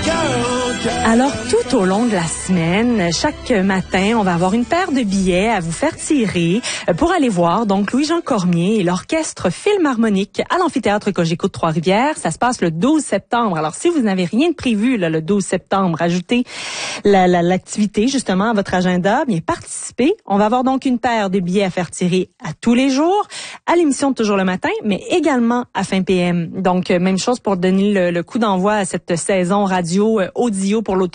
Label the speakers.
Speaker 1: Alors, tout au long de la semaine, chaque matin, on va avoir une paire de billets à vous faire tirer pour aller voir donc Louis-Jean Cormier et l'orchestre Philharmonique à l'amphithéâtre Cogeco de Trois-Rivières. Ça se passe le 12 septembre. Alors, si vous n'avez rien de prévu là, le 12 septembre, ajoutez l'activité justement à votre agenda, bien participez. On va avoir donc une paire de billets à faire tirer à tous les jours, à l'émission de Toujours le matin, mais également à fin PM. Donc, même chose pour donner le coup d'envoi à cette saison radio audio pour l'automne.